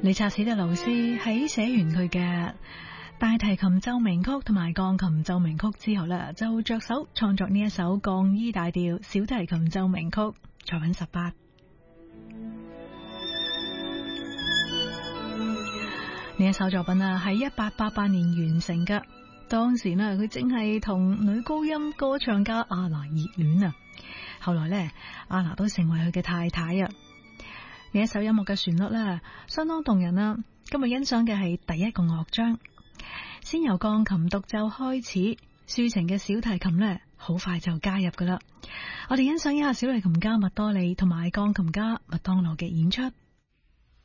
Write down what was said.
理查史特勞斯喺寫完佢嘅大提琴奏鳴曲同埋鋼琴奏鳴曲之後呢，就着手創作呢一首降 E 大調小提琴奏鳴曲作品18。呢一首作品啊，喺1888年完成㗎。當時呢，佢正係同女高音歌唱家阿娜熱戀啊。後來呢，阿娜都成為佢嘅太太啊。呢一首音樂嘅旋律呢，相當動人啊。今日欣賞嘅係第一個樂章，先由鋼琴獨奏開始，抒情嘅小提琴呢，好快就加入㗎喇。我哋欣賞一下小提琴家麥多利同埋鋼琴家麥當勞嘅演出。